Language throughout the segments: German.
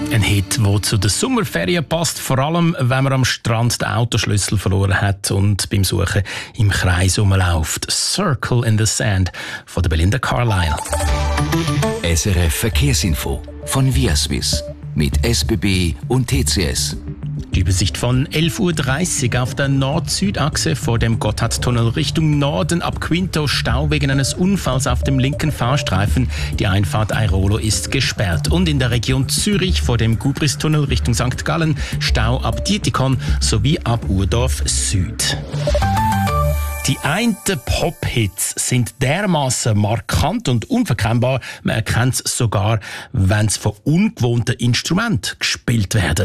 Ein Hit, der zu den Sommerferien passt, vor allem wenn man am Strand den Autoschlüssel verloren hat und beim Suchen im Kreis rumläuft. «Circle in the Sand» von der Belinda Carlisle. SRF Verkehrsinfo von Viaswiss mit SBB und TCS. Die Übersicht von 11.30 Uhr auf der Nord-Süd-Achse vor dem Gotthardtunnel Richtung Norden ab Quinto Stau wegen eines Unfalls auf dem linken Fahrstreifen. Die Einfahrt Airolo ist gesperrt. Und in der Region Zürich vor dem Gubristunnel Richtung St. Gallen Stau ab Dietikon sowie ab Urdorf Süd. Die einen Pop-Hits sind dermaßen markant und unverkennbar, man erkennt es sogar, wenn sie von ungewohnten Instrumenten gespielt werden.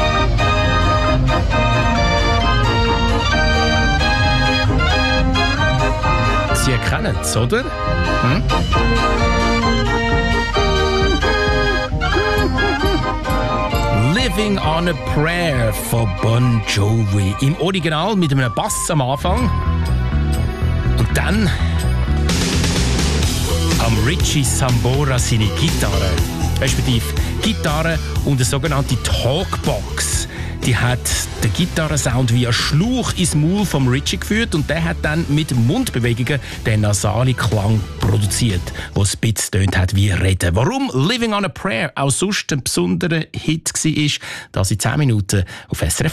Sie erkennen es, oder? «Living on a Prayer» von Bon Jovi. Im Original mit einem Bass am Anfang. Und dann am Richie Sambora seine Gitarre. Respektive Gitarre und eine sogenannte Talkbox. Die hat den Gitarrensound via Schlauch ins Maul vom Richie geführt und der hat dann mit Mundbewegungen den nasalen Klang produziert, der ein bisschen tönt hat wie Reden. Warum «Living on a Prayer» auch sonst ein besonderer Hit war, das in 10 Minuten auf SRF